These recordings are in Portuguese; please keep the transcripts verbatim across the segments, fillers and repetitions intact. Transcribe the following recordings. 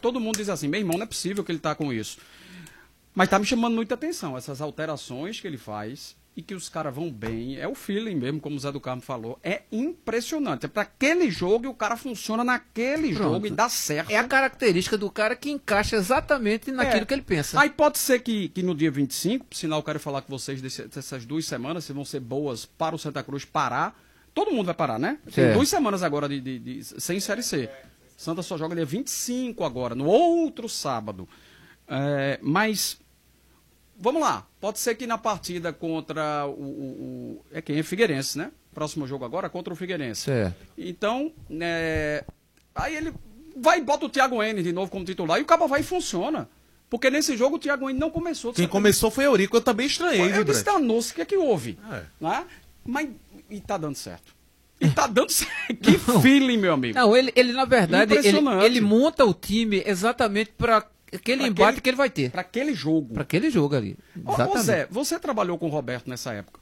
todo mundo diz assim, meu irmão, não é possível que ele tá com isso. Mas tá me chamando muita atenção, essas alterações que ele faz e que os caras vão bem. É o feeling mesmo, como o Zé do Carmo falou. É impressionante. É para aquele jogo e o cara funciona naquele Pronto. jogo e dá certo. É a característica do cara que encaixa exatamente naquilo é. que ele pensa. Aí pode ser que, que no dia vinte e cinco, por sinal eu quero falar com vocês desse, dessas duas semanas, se vão ser boas para o Santa Cruz parar. Todo mundo vai parar, né? Tem é. duas semanas agora de, de, de, sem Série C. Santa só joga dia vinte e cinco agora, no outro sábado. É, mas... Vamos lá, pode ser que na partida contra o, o, o é quem é Figueirense, né? Próximo jogo agora contra o Figueirense. É. Então, é, aí ele vai e bota o Thiago Henry de novo como titular e o cabo vai e funciona. Porque nesse jogo o Thiago Henry não começou. Quem começou foi Eurico, eu também estranhei. Eu disse, danou-se, o que é que houve? É. Né? Mas, e tá dando certo. E tá dando certo. Que não. feeling, meu amigo. Não, ele, ele na verdade, ele, ele monta o time exatamente para... Aquele pra embate aquele, que ele vai ter. Para aquele jogo. Para aquele jogo ali. Exatamente. Ô, Zé, você trabalhou com o Roberto nessa época.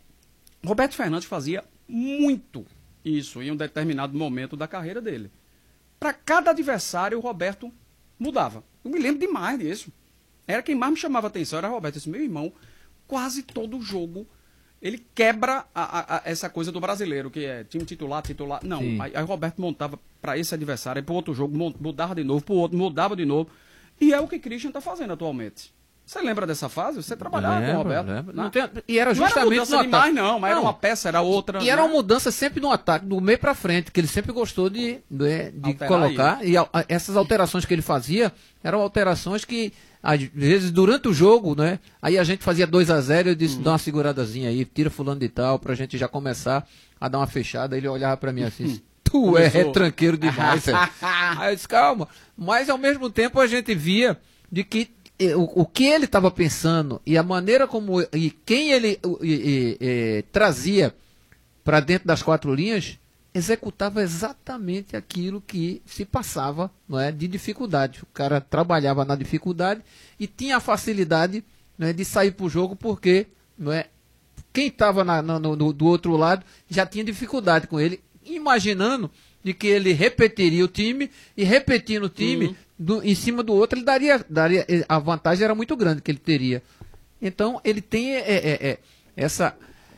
Roberto Fernandes fazia muito isso em um determinado momento da carreira dele. Para cada adversário, o Roberto mudava. Eu me lembro demais disso. Era quem mais me chamava atenção, era o Roberto. Eu disse, meu irmão, quase todo jogo ele quebra a, a, a, essa coisa do brasileiro, que é time titular, titular. Não, aí, aí o Roberto montava para esse adversário, aí para outro jogo, mudava de novo, para o outro, mudava de novo. E é o que o Christian está fazendo atualmente. Você lembra dessa fase? Você trabalhava lembro, com o Roberto? Lembro. Não tem, e era justamente não era mudança demais, não, mas não. Era uma peça, era outra. E né? era uma mudança sempre no ataque, do meio para frente, que ele sempre gostou de, de, de colocar. Aí. E a, a, essas alterações que ele fazia eram alterações que, às vezes, durante o jogo, né? Aí a gente fazia dois a zero, eu disse, hum. dá uma seguradazinha aí, tira fulano de tal, pra gente já começar a dar uma fechada. Ele olhava para mim assim... Tu é retranqueiro demais, velho. Aí eu disse, calma. Mas ao mesmo tempo a gente via de que o, o que ele estava pensando e a maneira como e quem ele e, e, e, trazia para dentro das quatro linhas executava exatamente aquilo que se passava, não é, de dificuldade. O cara trabalhava na dificuldade e tinha a facilidade, não é, de sair para o jogo porque, não é, quem estava do outro lado já tinha dificuldade com ele, imaginando de que ele repetiria o time e repetindo o time uhum. do, em cima do outro, ele daria, daria, a vantagem era muito grande que ele teria. Então ele tem é, é, é, essa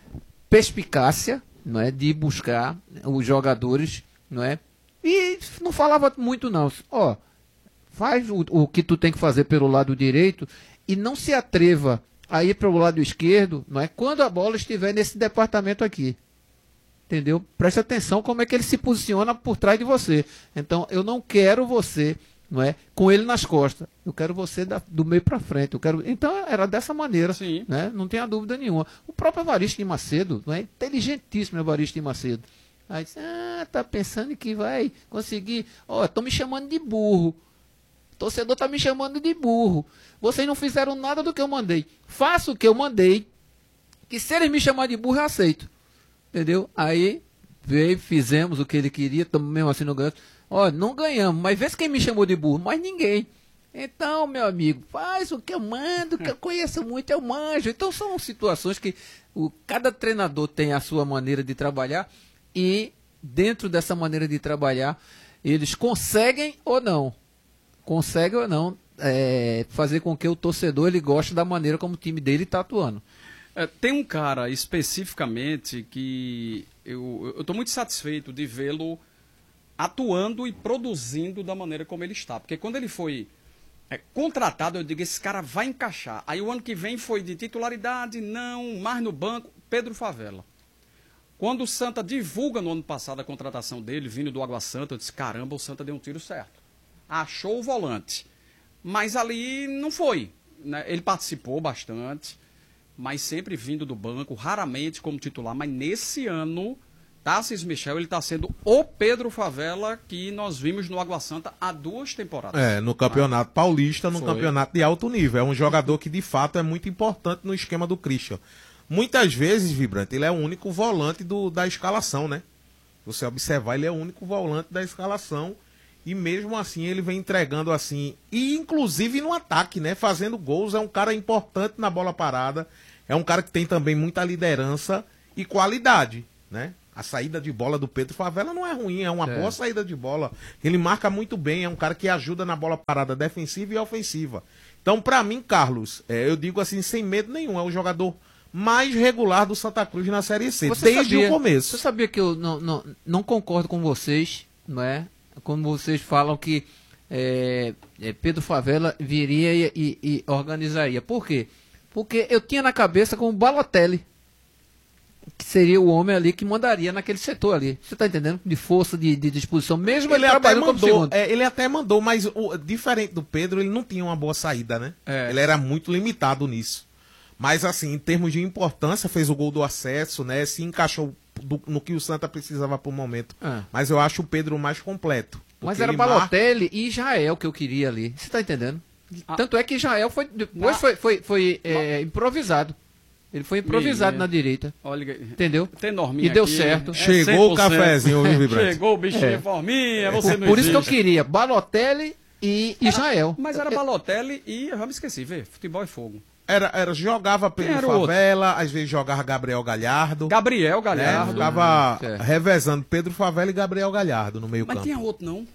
perspicácia, não é, de buscar os jogadores, não é, e não falava muito não, ó, faz o, o que tu tem que fazer pelo lado direito e não se atreva a ir para o lado esquerdo, não é, quando a bola estiver nesse departamento aqui. Entendeu? Preste atenção como é que ele se posiciona por trás de você. Então, eu não quero você, não é, com ele nas costas. Eu quero você da, do meio para frente. Eu quero... Então, era dessa maneira, Sim. né? Não tenha dúvida nenhuma. O próprio Evaristo de Macedo, não é, inteligentíssimo Evaristo de Macedo. Aí disse, ah, tá pensando que vai conseguir... Ó, oh, estão me chamando de burro. O torcedor tá me chamando de burro. Vocês não fizeram nada do que eu mandei. Faça o que eu mandei, que se eles me chamarem de burro, eu aceito. Entendeu? Aí veio, fizemos o que ele queria, estamos mesmo assim no ganho. Ó, não ganhamos, mas vê se quem me chamou de burro, mas ninguém. Então, meu amigo, faz o que eu mando, que eu conheço muito, eu manjo. Então são situações que o, cada treinador tem a sua maneira de trabalhar e dentro dessa maneira de trabalhar, eles conseguem ou não, conseguem ou não é, fazer com que o torcedor ele goste da maneira como o time dele está atuando. É, tem um cara especificamente que eu estou muito satisfeito de vê-lo atuando e produzindo da maneira como ele está. Porque quando ele foi é, contratado, eu digo, esse cara vai encaixar. Aí o ano que vem foi de titularidade, não, mais no banco, Pedro Favela. Quando o Santa divulga no ano passado a contratação dele, vindo do Água Santa, eu disse, caramba, o Santa deu um tiro certo. Achou o volante. Mas ali não foi. Né? Ele participou bastante, mas sempre vindo do banco, raramente como titular. Mas nesse ano, Tarcísio Michel, ele está sendo o Pedro Favela que nós vimos no Água Santa há duas temporadas. É, no Campeonato ah, Paulista, no foi. Campeonato de alto nível. É um jogador que, de fato, é muito importante no esquema do Christian. Muitas vezes, Vibrante, ele é o único volante do, da escalação, né? Você observar, ele é o único volante da escalação. E mesmo assim, ele vem entregando assim, e inclusive no ataque, né? Fazendo gols, é um cara importante na bola parada. É um cara que tem também muita liderança e qualidade, né? A saída de bola do Pedro Favela não é ruim, é uma É. boa saída de bola. Ele marca muito bem, é um cara que ajuda na bola parada defensiva e ofensiva. Então, pra mim, Carlos, é, eu digo assim, sem medo nenhum, é o jogador mais regular do Santa Cruz na Série C, Você desde sabia- o começo. Você sabia que eu não, não, não concordo com vocês, não é? Quando vocês falam que é, é, Pedro Favela viria e, e- e organizaria. Por quê? Porque eu tinha na cabeça como Balotelli, que seria o homem ali que mandaria naquele setor ali. Você tá entendendo? De força, de, de disposição, mesmo ele, Ele até trabalhando como mandou, segundo. é, ele até mandou, mas o, diferente do Pedro, ele não tinha uma boa saída, né? É. Ele era muito limitado nisso. Mas assim, em termos de importância, fez o gol do acesso, né? Se encaixou do- no que o Santa precisava por momento. É. Mas eu acho o Pedro mais completo. Mas porque era ele marca- Balotelli e Jael que eu queria ali. Você tá entendendo? Ah. Tanto é que Jael foi, depois Ah. foi, foi, foi é, improvisado. Ele foi improvisado Menino. na direita. Olha, Entendeu? tem norminha E deu aqui, certo. é Chegou o cem por cento. cafezinho, viu, Vibrante? Chegou o bichinho É. em forminha, você Por, não por isso que eu existe. queria Balotelli e, e Jael. Mas era Eu- Balotelli e eu já me esqueci, vê, futebol é fogo. Era, era, jogava Pedro Quem era o outro? Favela, às vezes jogava Gabriel Galhardo. Gabriel né? Galhardo. Ficava certo. revezando Pedro Favela e Gabriel Galhardo no meio Mas campo. tinha outro, não?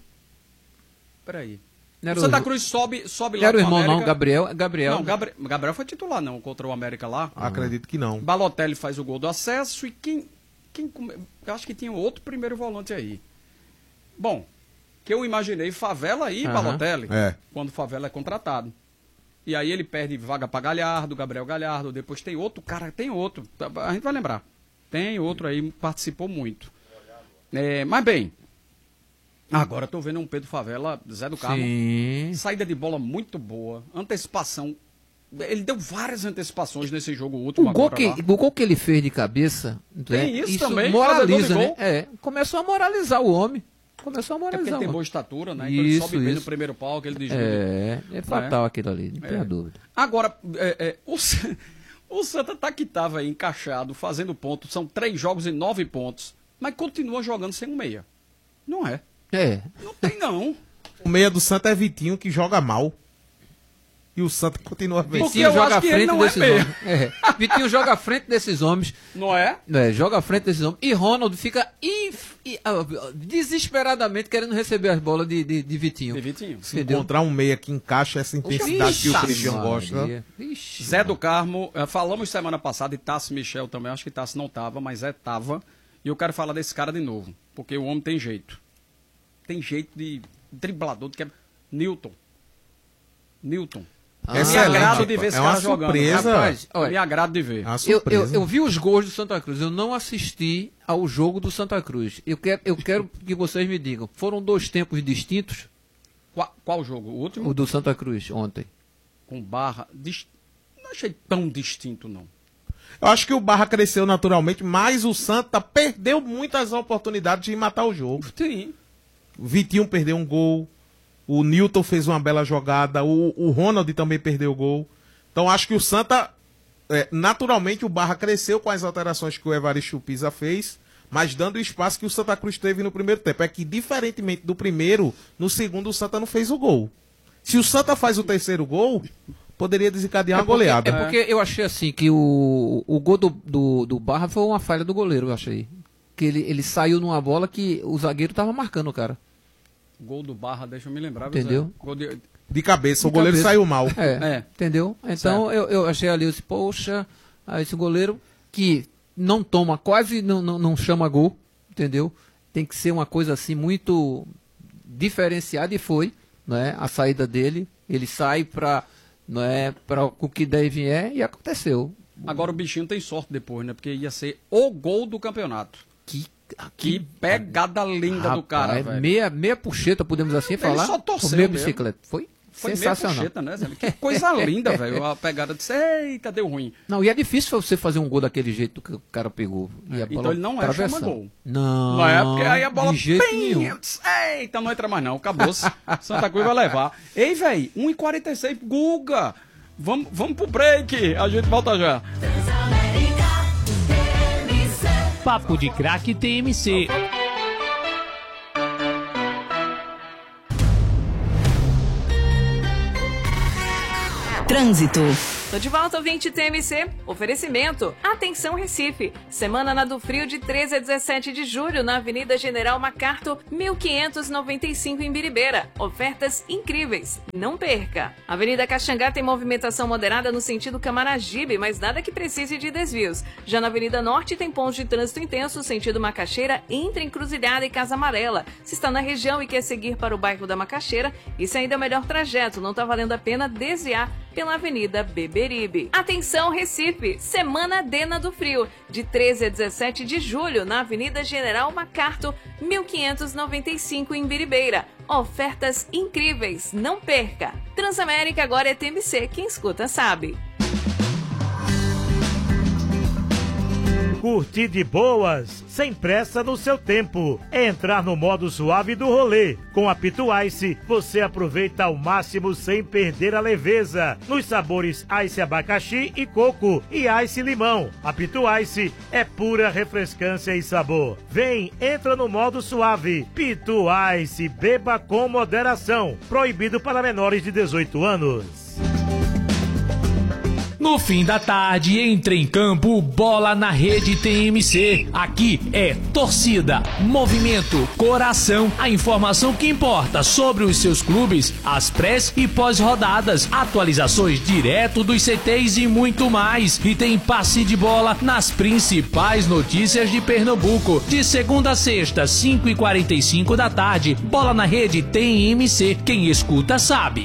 Peraí. Não era O Santa o- Cruz sobe, sobe Não lá era o com irmão, América. não, Gabriel. Gabriel. Não, Gabri- Gabriel foi titular, não, contra o América lá. Acredito que não. Balotelli faz o gol do acesso e quem. quem come- eu acho que tinha outro primeiro volante aí. Bom, que eu imaginei Favela e Aham. Balotelli, É. quando Favela é contratado. E aí ele perde vaga para Galhardo, Gabriel Galhardo, depois tem outro, cara, tem outro, a gente vai lembrar. Tem outro aí, participou muito. É, mas bem, agora estou vendo um Pedro Favela, Zé do Carmo, Sim. saída de bola muito boa, antecipação. Ele deu várias antecipações nesse jogo último O gol, agora que, lá. o gol que ele fez de cabeça, Tem né, isso também, fazedor moraliza, de né? gol. É, começou a moralizar o homem. Começou a É porque moralizar ele tem o boa homem. estatura, né? Então ele Isso, sobe bem no isso. primeiro pau, que ele desvia. É, é fatal aquilo ali, não É. tenha dúvida. Agora, é, é, o, S- o Santa tá que tava aí encaixado, fazendo ponto, são três jogos e nove pontos, mas continua jogando sem um meia. Não é. É. Não tem, não. O meia do Santa é Vitinho, que joga mal. E o Santa continua Porque vencendo. Vitinho eu joga acho à que ele frente não é desses meia. homens. É. Vitinho joga à frente desses homens. Não é? É, joga à frente desses homens. E Ronald fica inf- i- ah, desesperadamente querendo receber as bolas de, de, de Vitinho. De Vitinho. Se Entendeu? encontrar um meia que encaixa essa intensidade que o Ixi, Cristian gosta. Maria. Ixi, Zé do Carmo, eh, falamos semana passada, e Tassi Michel também, acho que Tassi não tava, mas Zé tava. E eu quero falar desse cara de novo, porque o homem tem jeito. Tem jeito de driblador, de quebra. Newton. Newton. Ah, Me Excelente, agrado de ver rapaz. esse É uma cara jogando. surpresa. Rapaz, olha, Me agrado de ver. É uma Eu, eu, surpresa. eu vi os gols do Santa Cruz, eu não assisti ao jogo do Santa Cruz. Eu quero, eu quero que vocês me digam, foram dois tempos distintos, Qual, qual jogo? O último? o do Santa Cruz ontem? Com Barra. Dis- Não achei tão distinto, não. Eu acho que o Barra cresceu naturalmente, mas o Santa perdeu muitas oportunidades de matar o jogo. Sim. O Vitinho perdeu um gol. O Newton fez uma bela jogada. O, o Ronald também perdeu o gol. Então acho que o Santa, é, naturalmente, o Barra cresceu com as alterações que o Evaristo Pisa fez, mas dando o espaço que o Santa Cruz teve no primeiro tempo. É que, diferentemente do primeiro, no segundo o Santa não fez o gol. Se o Santa faz o terceiro gol, poderia desencadear uma porque, goleada. é porque eu achei assim que o, o gol do, do, do Barra foi uma falha do goleiro, eu achei. Que ele, ele saiu numa bola que o zagueiro tava marcando o cara. Gol do Barra, deixa eu me lembrar. viu, Zé? Entendeu? Gol de- De cabeça, o De goleiro cabeça. saiu mal. É, É. entendeu? Então eu, eu achei ali, eu disse, poxa, ah, esse goleiro que não toma, quase não, não, não chama gol, entendeu? Tem que ser uma coisa assim muito diferenciada e foi, não é? A saída dele, ele sai para, não é, para o que deve é e aconteceu. Agora o bichinho tem sorte depois, né? Porque ia ser o gol do campeonato. Que, Que pegada linda do cara, rapaz, velho. meia, meia puxeta, podemos assim Ele falar? só torceu Ou meia mesmo. bicicleta. Foi, Foi meio sensacional. puxeta, né, Zé? Que coisa linda, velho. A pegada disse, eita, deu ruim. Não, e é difícil você fazer um gol daquele jeito que o cara pegou. E a Então bola ele não é atravessando. chama-gol. Não. Não é, porque aí a bola... De jeito bem, nenhum. eita, não entra mais não, acabou-se. Santa Cruz vai levar. Ei, velho, um e quarenta e seis, Guga. Vamos, vamos pro break, a gente volta já. Papo de Craque T M C. Trânsito. Tô de volta ao vinte T M C. Oferecimento. Atenção Recife. Semana na do Frio de treze a dezessete de julho na Avenida General MacArthur, mil quinhentos e noventa e cinco em Biribeira. Ofertas incríveis. Não perca. Avenida Caxangá tem movimentação moderada no sentido Camaragibe, mas nada que precise de desvios. Já na Avenida Norte tem pontos de trânsito intenso, sentido Macaxeira, entre Encruzilhada e Casa Amarela. Se está na região e quer seguir para o bairro da Macaxeira, isso ainda é o melhor trajeto. Não está valendo a pena desviar pela Avenida Beberibe. Atenção Recife, Semana Dena do Frio, de treze a dezessete de julho, na Avenida General MacArthur, mil quinhentos e noventa e cinco em Biribeira. Ofertas incríveis, não perca! Transamérica agora é T M C, quem escuta sabe. Curtir de boas, sem pressa no seu tempo. É entrar no modo suave do rolê. Com a Pitu Ice, você aproveita ao máximo sem perder a leveza. Nos sabores Ice Abacaxi e Coco e Ice Limão. A Pitu Ice é pura refrescância e sabor. Vem, entra no modo suave. Pitu Ice, beba com moderação. Proibido para menores de dezoito anos. No fim da tarde, entra em campo Bola na Rede T M C. Aqui é torcida, movimento, coração. A informação que importa sobre os seus clubes, as pré e pós-rodadas, atualizações direto dos C Tês e muito mais. E tem passe de bola nas principais notícias de Pernambuco. De segunda a sexta, cinco e quarenta e cinco da tarde. Bola na Rede T M C. Quem escuta sabe.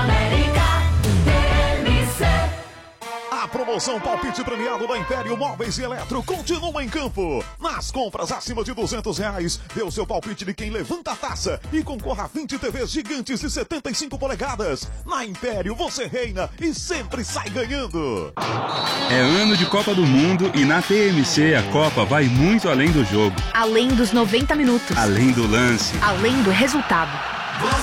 A promoção Palpite Premiado da Império Móveis e Eletro continua em campo. Nas compras acima de duzentos reais, dê o seu palpite de quem levanta a taça e concorra a vinte T Vs gigantes de setenta e cinco polegadas. Na Império você reina e sempre sai ganhando. É ano de Copa do Mundo e na T M C a Copa vai muito além do jogo. Além dos noventa minutos. Além do lance. Além do resultado.